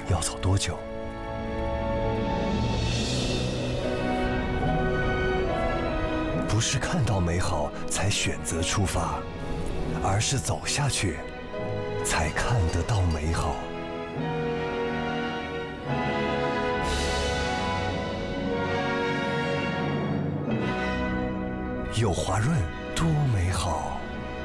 要走多久？不是看到美好才选择出发，而是走下去才看得到美好。有华润多美好。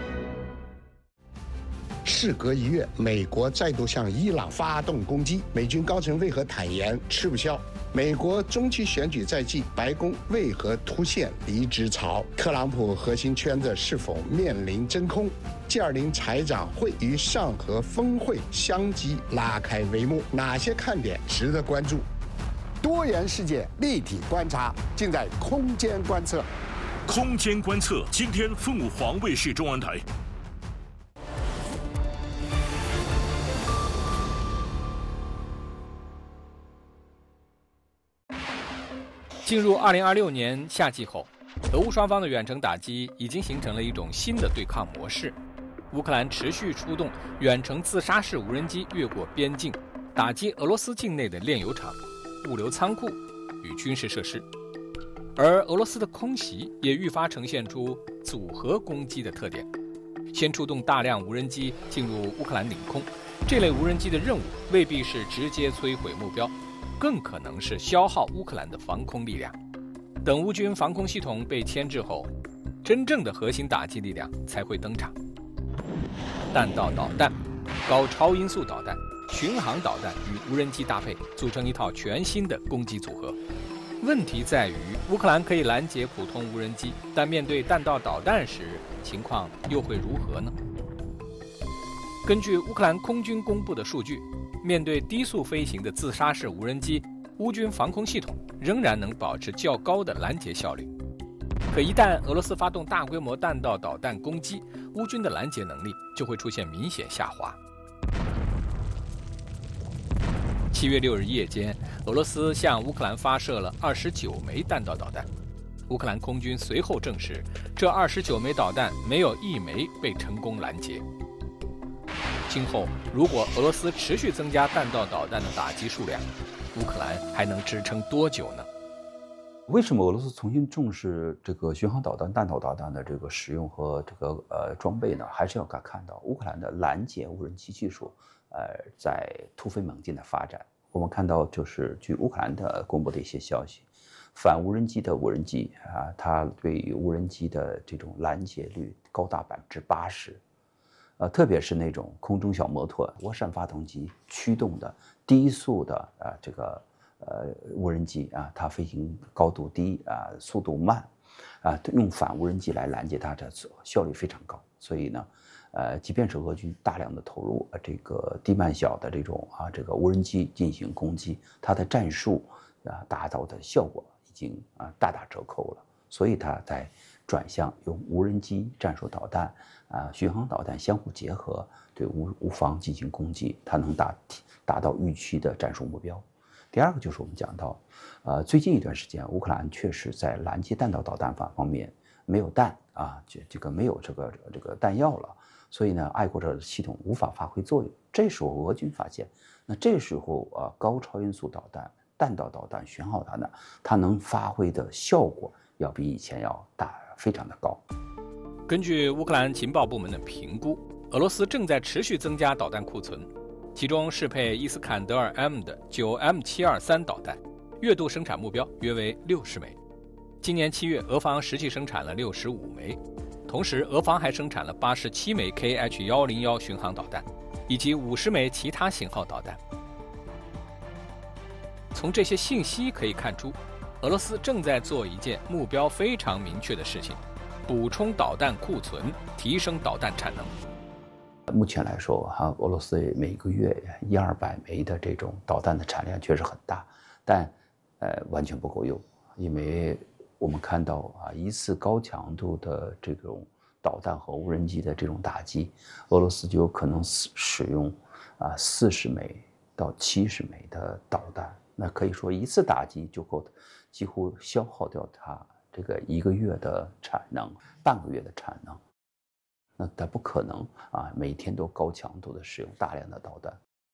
事隔1月，美国再度向伊朗发动攻击，美军高层为何坦言吃不消？美国中期选举在即，白宫为何突现离职潮？特朗普核心圈子是否面临真空？G20财长会与上合峰会相继拉开帷幕，哪些看点值得关注？多元世界立体观察，尽在空间观测。 空间观测，今天凤凰卫视中文台。 进入2026年夏季后，俄乌双方的远程打击已经形成了一种新的对抗模式。乌克兰持续出动远程自杀式无人机越过边境，打击俄罗斯境内的炼油厂、物流仓库与军事设施。而俄罗斯的空袭也愈发呈现出组合攻击的特点，先出动大量无人机进入乌克兰领空。这类无人机的任务未必是直接摧毁目标，更可能是消耗乌克兰的防空力量。等乌军防空系统被牵制后，真正的核心打击力量才会登场。弹道导弹、高超音速导弹、巡航导弹与无人机搭配，组成一套全新的攻击组合。问题在于，乌克兰可以拦截普通无人机，但面对弹道导弹时，情况又会如何呢？根据乌克兰空军公布的数据，面对低速飞行的自杀式无人机，乌军防空系统仍然能保持较高的拦截效率。可一旦俄罗斯发动大规模弹道导弹攻击，乌军的拦截能力就会出现明显下滑。7月6日夜间，俄罗斯向乌克兰发射了29枚弹道导弹。乌克兰空军随后证实，这29枚导弹没有一枚被成功拦截。今后，如果俄罗斯持续增加弹道导弹的打击数量，乌克兰还能支撑多久呢？ 为什么俄罗斯重新重视这个巡航导弹、弹道导弹的这个使用和这个装备呢？还是要看到乌克兰的拦截无人机技术，在突飞猛进的发展。我们看到，就是据乌克兰的公布的一些消息，反无人机的无人机啊，它对于无人机的这种拦截率高达80%。特别是那种空中小摩托、涡扇发动机驱动的低速的无人机啊，它飞行高度低啊，速度慢啊，用反无人机来拦截它的效率非常高。所以呢，即便是俄军大量的投入这个低慢小的这种这个无人机进行攻击，它的战术达到的效果已经大打折扣了。所以它在转向用无人机、战术导弹巡航导弹相互结合，对乌方进行攻击，它能达到预期的战术目标。第二个就是我们讲到，最近一段时间，乌克兰确实在拦截弹道导弹方面没有弹这个没有这个弹药了，所以呢，爱国者系统无法发挥作用。这时候俄军发现，那这时候高超音速导弹、弹道导弹、巡航导弹，它能发挥的效果要比以前要大，非常的高。 根据乌克兰情报部门的评估，俄罗斯正在持续增加导弹库存，其中适配伊斯坎德尔 M 的9M723导弹，月度生产目标约为60枚。今年7月，俄方实际生产了65枚，同时俄方还生产了87枚 KH-101巡航导弹，以及50枚其他型号导弹。从这些信息可以看出，俄罗斯正在做一件目标非常明确的事情：补充导弹库存，提升导弹产能。 目前来说俄罗斯每个月100-200枚的这种导弹的产量确实很大，但完全不够用，因为我们看到一次高强度的这种导弹和无人机的这种打击，俄罗斯就有可能使用40枚到70枚的导弹，那可以说一次打击就够几乎消耗掉它这个1个月的产能、半个月的产能。那它不可能每天都高强度的使用大量的导弹，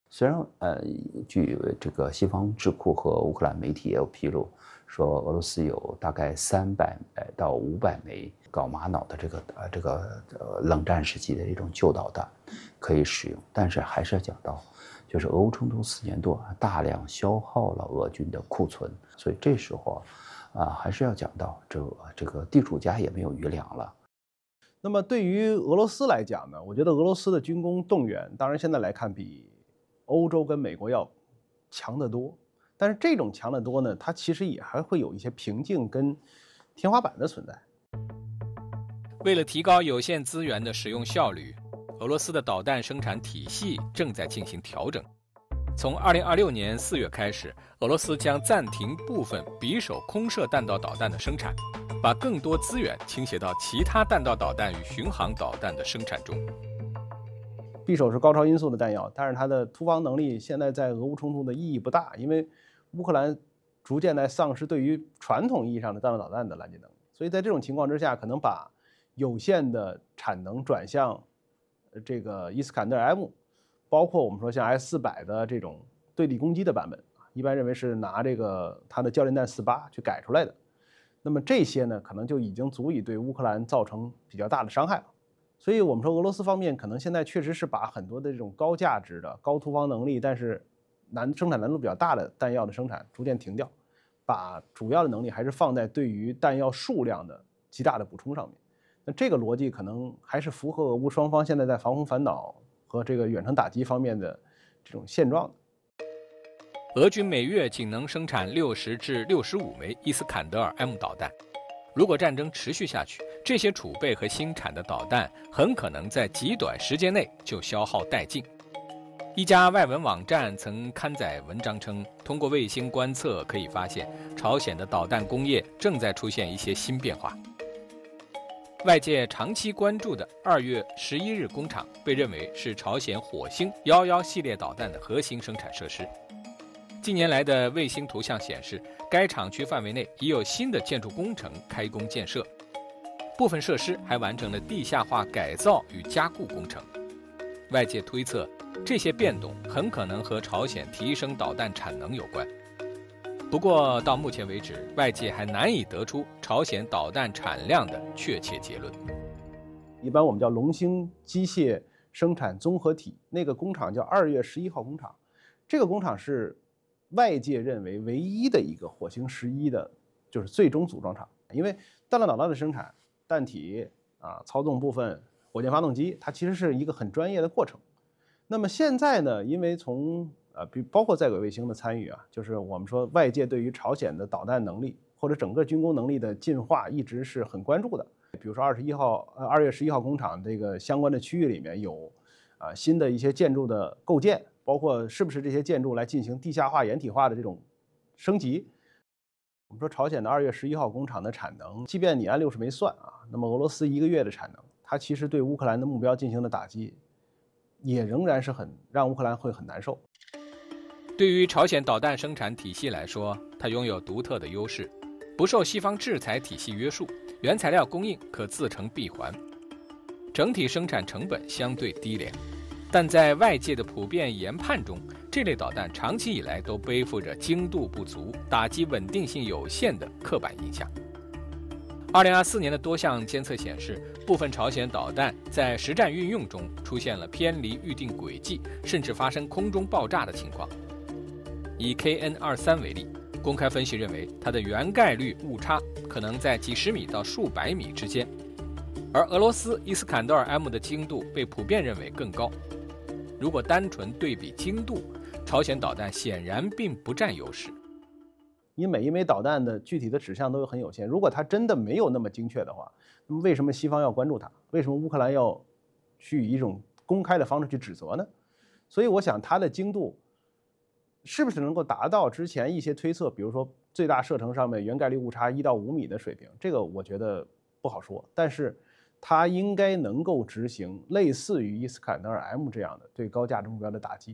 虽然据这个西方智库和乌克兰媒体也有披露，说俄罗斯有大概300到500枚搞玛瑙的这个冷战时期的一种旧导弹可以使用，但是还是要讲到，就是俄乌冲突4年多，大量消耗了俄军的库存，所以这时候还是要讲到这个地主家也没有余粮了。 那么对于俄罗斯来讲呢，我觉得俄罗斯的军工动员，当然现在来看比欧洲跟美国要强得多，但是这种强得多呢，它其实也还会有一些瓶颈跟天花板的存在。 为了提高有限资源的使用效率，俄罗斯的导弹生产体系正在进行调整。从2026年4月开始，俄罗斯将暂停部分匕首空射弹道导弹的生产，把更多资源倾斜到其他弹道导弹与巡航导弹的生产中。 匕首是高超音速的弹药，但是它的突防能力现在在俄乌冲突的意义不大，因为乌克兰逐渐在丧失对于传统意义上的弹道导弹的拦截能力，所以在这种情况之下，可能把有限的产能转向这个伊斯坎德尔 M， 包括我们说像 S-400的这种对地攻击的版本，一般认为是拿这个它的教练弹48去改出来的。那么这些呢，可能就已经足以对乌克兰造成比较大的伤害了。所以我们说俄罗斯方面可能现在确实是把很多的这种高价值的、高突防能力，但是生产难度比较大的弹药的生产逐渐停掉，把主要的能力还是放在对于弹药数量的极大的补充上面。那这个逻辑可能还是符合俄乌双方现在在防空反导和这个远程打击方面的这种现状的。 俄军每月仅能生产60至65枚伊斯坎德尔 M 导弹。如果战争持续下去，这些储备和新产的导弹很可能在极短时间内就消耗殆尽。一家外文网站曾刊载文章称，通过卫星观测可以发现，朝鲜的导弹工业正在出现一些新变化。外界长期关注的2月11日工厂被认为是朝鲜火星11系列导弹的核心生产设施。近年来的卫星图像显示，该厂区范围内已有新的建筑工程开工建设，部分设施还完成了地下化改造与加固工程。外界推测，这些变动很可能和朝鲜提升导弹产能有关。不过到目前为止，外界还难以得出朝鲜导弹产量的确切结论。 一般我们叫龙兴机械生产综合体，那个工厂叫2月11号工厂，这个工厂是外界认为唯一的一个火星11的就是最终组装厂。因为弹道导弹的生产，弹体操纵部分、火箭发动机，它其实是一个很专业的过程。那么现在呢，因为从包括在轨卫星的参与就是我们说外界对于朝鲜的导弹能力或者整个军工能力的进化一直是很关注的。比如说2月11号工厂这个相关的区域里面有新的一些建筑的构建，包括是不是这些建筑来进行地下化、掩体化的这种升级。我们说朝鲜的2月11号工厂的产能，即便你按60枚算那么俄罗斯1个月的产能，它其实对乌克兰的目标进行的打击，也仍然是让乌克兰会很难受。 对于朝鲜导弹生产体系来说，它拥有独特的优势，不受西方制裁体系约束，原材料供应可自成闭环，整体生产成本相对低廉。但在外界的普遍研判中，这类导弹长期以来都背负着精度不足、打击稳定性有限的刻板印象。2024年的多项监测显示，部分朝鲜导弹在实战运用中出现了偏离预定轨迹，甚至发生空中爆炸的情况。以 KN-23 为例，公开分析认为它的原概率误差可能在几十米到数百米之间，而俄罗斯伊斯坎德尔 M 的精度被普遍认为更高。如果单纯对比精度，朝鲜导弹显然并不占优势。 你每一枚导弹的具体的指向都很有限，如果它真的没有那么精确的话，那么为什么西方要关注它？为什么乌克兰要去以一种公开的方式去指责呢？所以我想它的精度是不是能够达到之前一些推测，比如说最大射程上面原概率误差1到5米的水平，这个我觉得不好说，但是它应该能够执行类似于伊斯坎德尔 M 这样的对高价值目标的打击。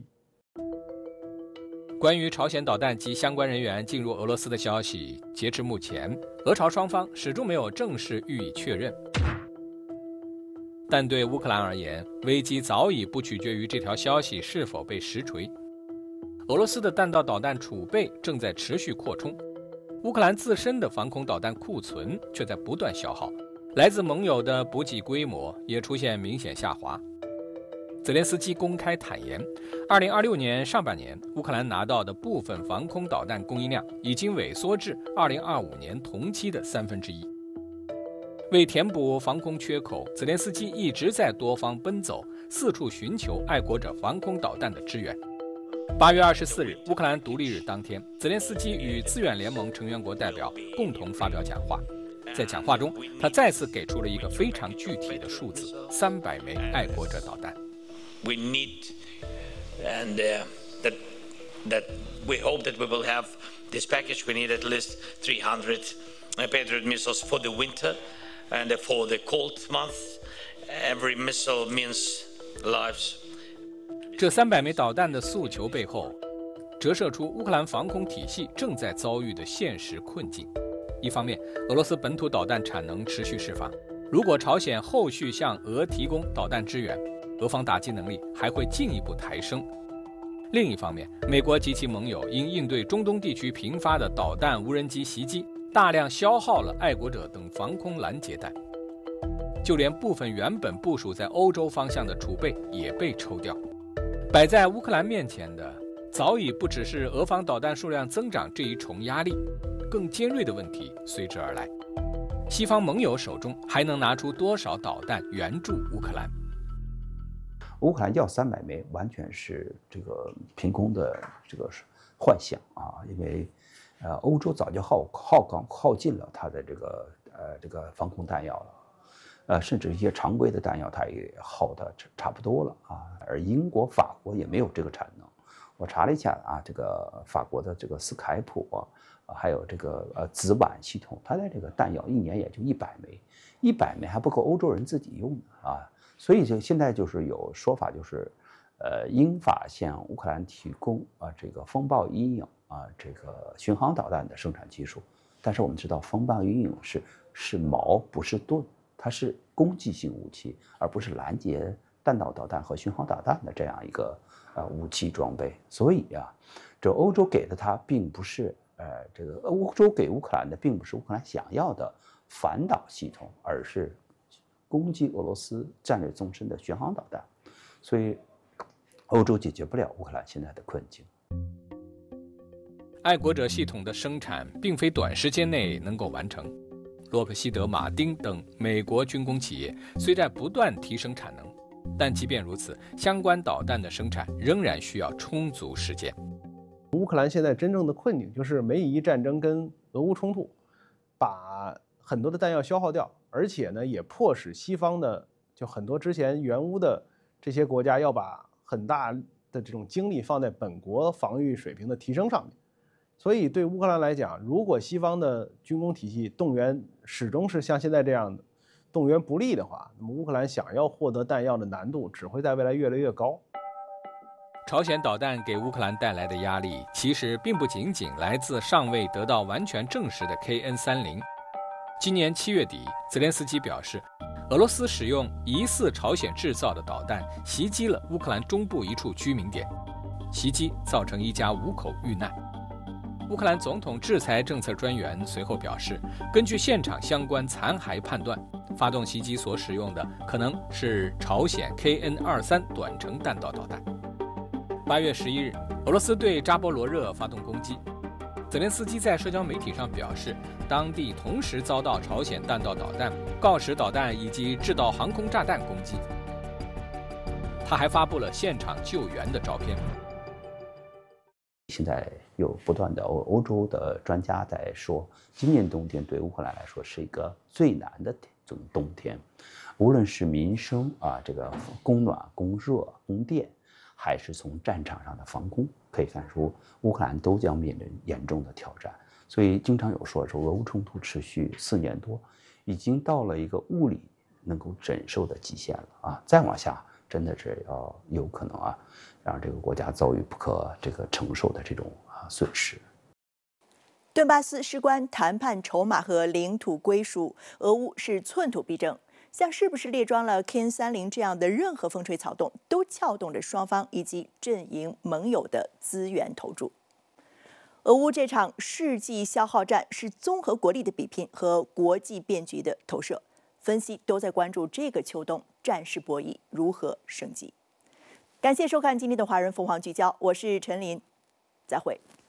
关于朝鲜导弹及相关人员进入俄罗斯的消息，截至目前，俄朝双方始终没有正式予以确认。但对乌克兰而言，危机早已不取决于这条消息是否被实锤， 俄罗斯的弹道导弹储备正在持续扩充，乌克兰自身的防空导弹库存却在不断消耗，来自盟友的补给规模也出现明显下滑。泽连斯基公开坦言，2026年上半年乌克兰拿到的部分防空导弹供应量已经萎缩至2025年同期的1/3。为填补防空缺口，泽连斯基一直在多方奔走，四处寻求爱国者防空导弹的支援。8月24日，乌克兰独立日当天，泽连斯基与自远联盟成员国代表共同发表讲话。在讲话中，他再次给出了一个非常具体的数字：300枚爱国者导弹。 We need, and that we hope that we will have this package. We need at least 300 Patriot missiles for the winter and for the cold months. Every missile means lives. 这300枚导弹的诉求背后，折射出乌克兰防空体系正在遭遇的现实困境。一方面，俄罗斯本土导弹产能持续释放，如果朝鲜后续向俄提供导弹支援，俄方打击能力还会进一步抬升。另一方面，美国及其盟友因应对中东地区频发的导弹、无人机袭击，大量消耗了爱国者等防空拦截弹，就连部分原本部署在欧洲方向的储备也被抽调。摆在乌克兰面前的，早已不只是俄方导弹数量增长这一重压力，更尖锐的问题随之而来：西方盟友手中还能拿出多少导弹援助乌克兰？ 乌克兰要300枚，完全是这个凭空的这个幻想啊！因为，欧洲早就耗尽了它的这个防空弹药了，甚至一些常规的弹药它也耗得差不多了啊。而英国、法国也没有这个产能。我查了一下啊，这个法国的这个斯凯普还有这个子板系统，它的这个弹药一年也就100枚，100枚还不够欧洲人自己用的啊。所以现在就是有说法，就是英法向乌克兰提供这个风暴阴影这个巡航导弹的生产技术，但是我们知道风暴阴影是矛不是盾，它是攻击性武器，而不是拦截弹道导弹和巡航导弹的这样一个武器装备。所以这欧洲给的它并不是这个欧洲给乌克兰的并不是乌克兰想要的反导系统，而是攻击俄罗斯战略纵深的巡航导弹，所以欧洲解决不了乌克兰现在的困境。 爱国者系统的生产并非短时间内能够完成，洛克希德马丁等美国军工企业虽在不断提升产能，但即便如此，相关导弹的生产仍然需要充足时间。 乌克兰现在真正的困境就是美以伊战争跟俄乌冲突，把很多的弹药消耗掉，而且呢，也迫使西方的就很多之前援乌的这些国家要把很大的这种精力放在本国防御水平的提升上面。所以对乌克兰来讲，如果西方的军工体系动员始终是像现在这样的动员不力的话，那么乌克兰想要获得弹药的难度只会在未来越来越高。 朝鲜导弹给乌克兰带来的压力，其实并不仅仅来自尚未得到完全证实的 KN-30。今年7月底，泽连斯基表示，俄罗斯使用疑似朝鲜制造的导弹袭击了乌克兰中部一处居民点，袭击造成一家5口遇难。乌克兰总统制裁政策专员随后表示，根据现场相关残骸判断，发动袭击所使用的可能是朝鲜 KN-23短程弹道导弹。8月11日，俄罗斯对扎波罗热发动攻击。泽连斯基在社交媒体上表示，当地同时遭到朝鲜弹道导弹、锆石导弹以及制导航空炸弹攻击。他还发布了现场救援的照片。 现在有不断的欧洲的专家在说，今年冬天对乌克兰来说是一个最难的这种冬天，无论是民生这个供暖、供热、供电，还是从战场上的防空，可以看出乌克兰都将面临严重的挑战。所以经常有说俄乌冲突持续4年多，已经到了一个物理能够忍受的极限了再往下真的是有可能让这个国家遭遇不可承受的这种损失。 顿巴斯事关谈判筹码和领土归属，俄乌是寸土必争。 像是不是列装了 KN-30这样的任何风吹草动，都撬动着双方以及阵营盟友的资源投注。俄乌这场世纪消耗战是综合国力的比拼和国际变局的投射，分析都在关注这个秋冬战事博弈如何升级。感谢收看今天的华人凤凰聚焦，我是陈琳，再会。